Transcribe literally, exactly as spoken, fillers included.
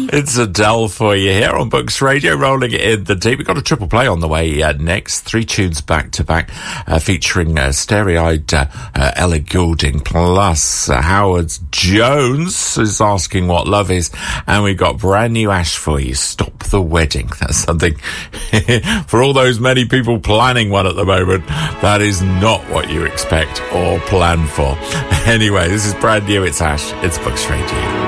It's Adele for you here on Books Radio, rolling it in the deep. We've got a triple play on the way uh, next. Three tunes back to back, uh, featuring uh, starry-eyed uh, uh, Ella Goulding, plus uh, Howard Jones is asking what love is, and we've got brand new Ash for you, Stop the Wedding. That's something for all those many people planning one at the moment. That is not what you expect or plan for. Anyway, this is brand new. It's Ash. It's Books Radio.